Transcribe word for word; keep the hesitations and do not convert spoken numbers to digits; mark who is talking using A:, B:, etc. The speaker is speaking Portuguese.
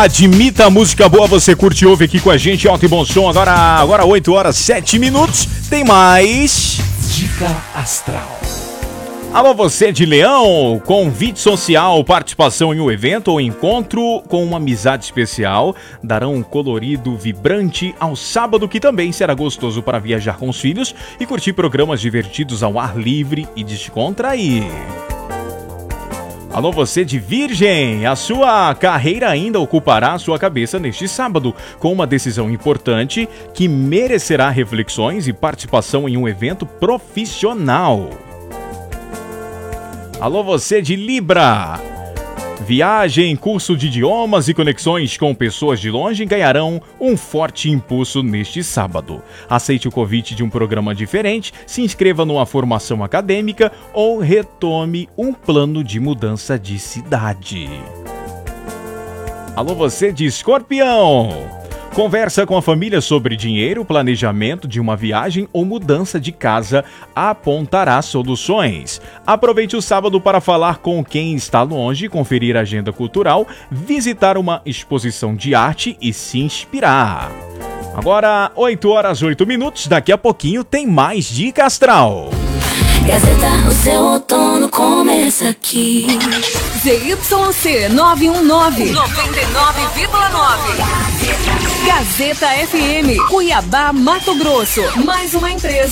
A: Admita, música boa, você curte e ouve aqui com a gente, alto e bom som. Agora, agora oito horas, sete minutos, tem mais Dica Astral. Alô, você de Leão, convite social, participação em um evento ou encontro com uma amizade especial darão um colorido vibrante ao sábado, que também será gostoso para viajar com os filhos e curtir programas divertidos ao ar livre e descontrair. Alô, você de Virgem, a sua carreira ainda ocupará a sua cabeça neste sábado, com uma decisão importante que merecerá reflexões e participação em um evento profissional. Alô, você de Libra, viagem, curso de idiomas e conexões com pessoas de longe ganharão um forte impulso neste sábado. Aceite o convite de um programa diferente, se inscreva numa formação acadêmica ou retome um plano de mudança de cidade. Alô, você de Escorpião, conversa com a família sobre dinheiro, planejamento de uma viagem ou mudança de casa apontará soluções. Aproveite o sábado para falar com quem está longe, conferir a agenda cultural, visitar uma exposição de arte e se inspirar. Agora, oito horas, oito minutos, daqui a pouquinho tem mais Dica Astral.
B: Gazeta, o seu outono começa aqui.
C: Z Y C nove um nove, noventa e nove vírgula nove. Gazeta F M, Cuiabá, Mato Grosso. Mais uma empresa